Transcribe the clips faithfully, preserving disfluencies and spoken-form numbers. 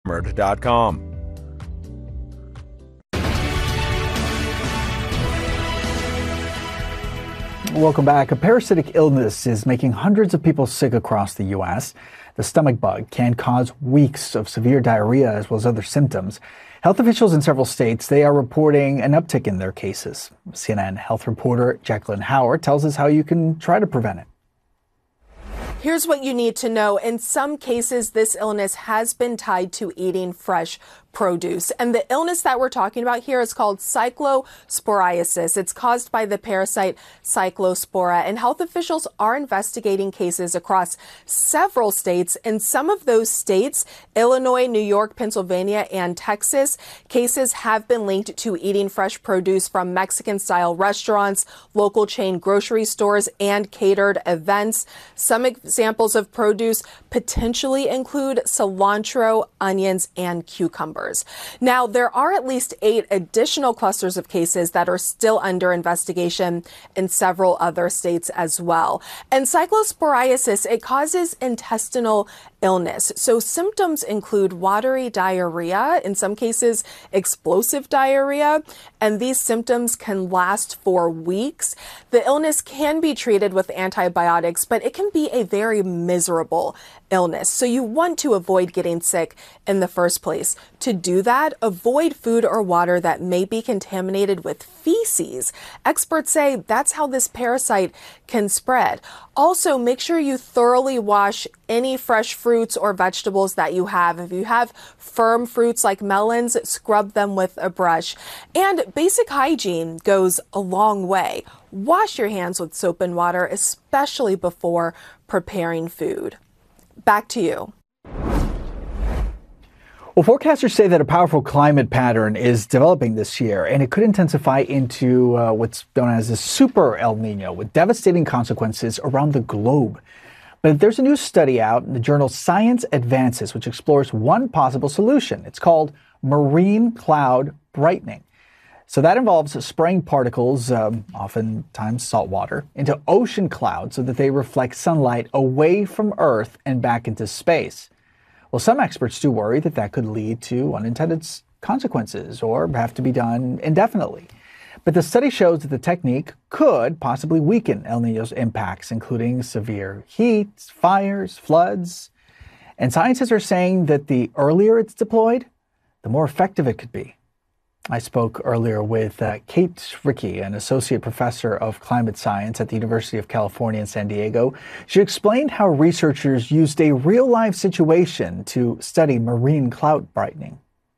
dot com. Welcome back. A parasitic illness is making hundreds of people sick across the U S. The stomach bug can cause weeks of severe diarrhea as well as other symptoms. Health officials in several states, they are reporting an uptick in their cases. C N N health reporter Jacqueline Howard tells us how you can try to prevent it. Here's what you need to know. In some cases, this illness has been tied to eating fresh produce. And the illness that we're talking about here is called cyclosporiasis. It's caused by the parasite Cyclospora. And health officials are investigating cases across several states. In some of those states, Illinois, New York, Pennsylvania, and Texas, cases have been linked to eating fresh produce from Mexican-style restaurants, local chain grocery stores, and catered events. Some examples of produce potentially include cilantro, onions, and cucumbers. Now, there are at least eight additional clusters of cases that are still under investigation in several other states as well. And cyclosporiasis, it causes intestinal illness. So symptoms include watery diarrhea, in some cases explosive diarrhea, and these symptoms can last for weeks. The illness can be treated with antibiotics, but it can be a very miserable illness. So you want to avoid getting sick in the first place. To do that, avoid food or water that may be contaminated with feces. Experts say that's how this parasite can spread. Also, make sure you thoroughly wash any fresh fruits or vegetables that you have. If you have firm fruits like melons, scrub them with a brush. And basic hygiene goes a long way. Wash your hands with soap and water, especially before preparing food. Back to you. Well, forecasters say that a powerful climate pattern is developing this year, and it could intensify into uh, what's known as a super El Nino with devastating consequences around the globe. But there's a new study out in the journal Science Advances, which explores one possible solution. It's called marine cloud brightening. So that involves spraying particles, um, oftentimes salt water, into ocean clouds so that they reflect sunlight away from Earth and back into space. Well, some experts do worry that that could lead to unintended consequences or have to be done indefinitely. But the study shows that the technique could possibly weaken El Nino's impacts, including severe heat, fires, floods. And scientists are saying that the earlier it's deployed, the more effective it could be. I spoke earlier with uh, Kate Rickey, an associate professor of climate science at the University of California in San Diego. She explained how researchers used a real-life situation to study marine cloud brightening.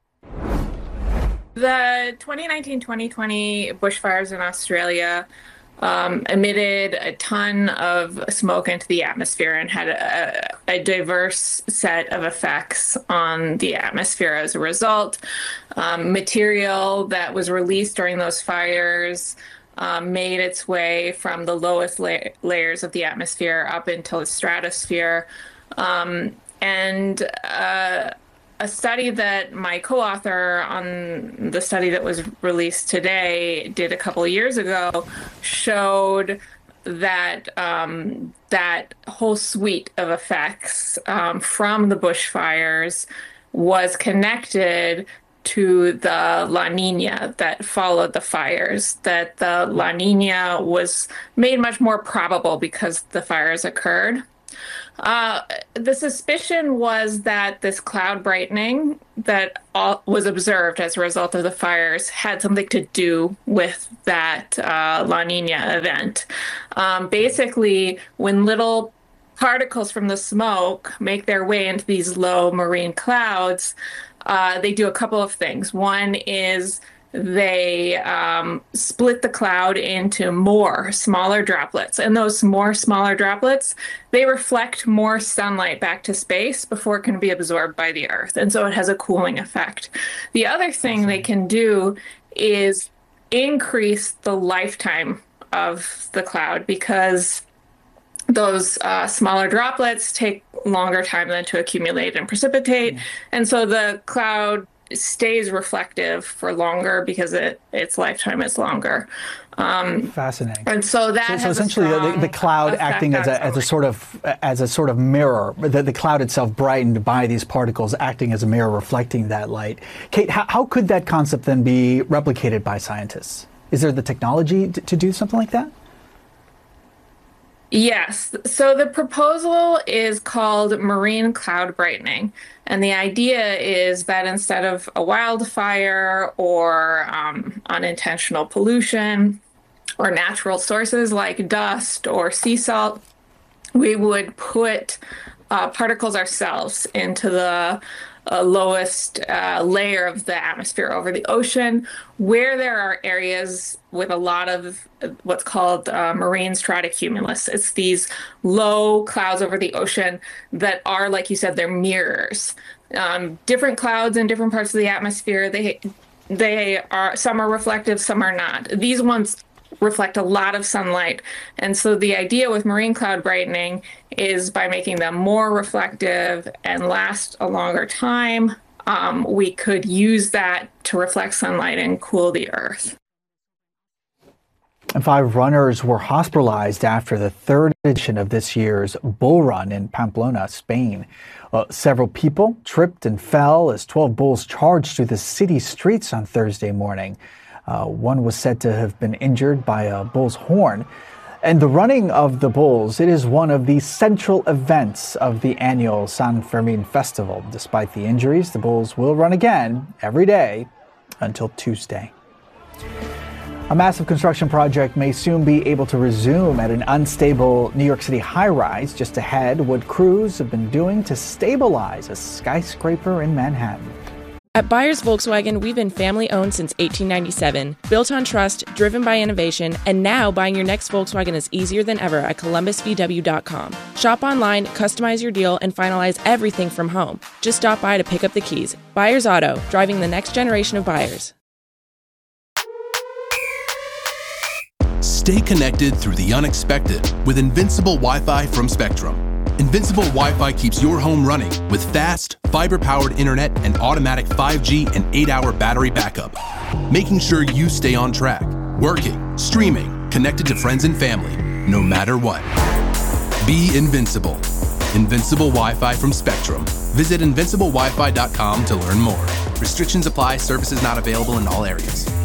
The twenty nineteen twenty twenty bushfires in Australia um, emitted a ton of smoke into the atmosphere and had a, a diverse set of effects on the atmosphere as a result. Um, material that was released during those fires um, made its way from the lowest la layers of the atmosphere up into the stratosphere. Um, and uh, a study that my co-author on the study that was released today did a couple of years ago showed that um, that whole suite of effects um, from the bushfires was connected to the La Nina that followed the fires, that the La Nina was made much more probable because the fires occurred. Uh, the suspicion was that this cloud brightening that all, was observed as a result of the fires had something to do with that uh, La Nina event. Um, basically, when little particles from the smoke make their way into these low marine clouds, uh, they do a couple of things. One is they um, split the cloud into more smaller droplets. And those more smaller droplets, they reflect more sunlight back to space before it can be absorbed by the Earth. And so it has a cooling effect. The other thing they can do is increase the lifetime of the cloud because those uh, smaller droplets take longer time than to accumulate and precipitate. Mm. And so the cloud stays reflective for longer because it its lifetime is longer. Um, Fascinating. And so that so, has so essentially a the, the cloud acting as a, as a sort of as a sort of mirror, the, the cloud itself brightened by these particles acting as a mirror reflecting that light. Kate, how, how could that concept then be replicated by scientists? Is there the technology to, to do something like that? Yes. So the proposal is called marine cloud brightening. And the idea is that instead of a wildfire or um, unintentional pollution or natural sources like dust or sea salt, we would put uh, particles ourselves into the uh, lowest uh, layer of the atmosphere over the ocean, where there are areas with a lot of what's called uh, marine stratocumulus. It's these low clouds over the ocean that are, like you said, they're mirrors. Um, different clouds in different parts of the atmosphere, they they are, some are reflective, some are not. These ones reflect a lot of sunlight. And so the idea with marine cloud brightening is by making them more reflective and last a longer time, um, we could use that to reflect sunlight and cool the earth. And five runners were hospitalized after the third edition of this year's Bull Run in Pamplona, Spain. Uh, several people tripped and fell as twelve bulls charged through the city streets on Thursday morning. Uh, one was said to have been injured by a bull's horn. And the running of the bulls, it is one of the central events of the annual San Fermin festival. Despite the injuries, the bulls will run again every day until Tuesday. A massive construction project may soon be able to resume at an unstable New York City high-rise just ahead. What crews have been doing to stabilize a skyscraper in Manhattan. At Byers Volkswagen, we've been family-owned since eighteen ninety-seven, built on trust, driven by innovation, and now buying your next Volkswagen is easier than ever at Columbus V W dot com. Shop online, customize your deal, and finalize everything from home. Just stop by to pick up the keys. Byers Auto, driving the next generation of buyers. Stay connected through the unexpected with Invincible Wi-Fi from Spectrum. Invincible Wi-Fi keeps your home running with fast, fiber-powered internet and automatic five G and eight hour battery backup, making sure you stay on track, working, streaming, connected to friends and family, no matter what. Be invincible. Invincible Wi-Fi from Spectrum. Visit invincible wi fi dot com to learn more. Restrictions apply. Services not available in all areas.